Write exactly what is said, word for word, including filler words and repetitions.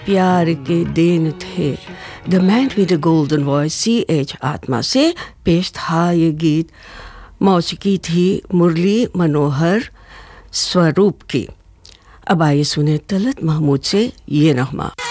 प्यार के दिन थे। द मैन विद द गोल्डन वॉइस सी एच आत्मा से पेश था ये गीत। मौसीकी थी मुरली मनोहर स्वरूप की। अब आइए सुने तलत महमूद से ये नगमा।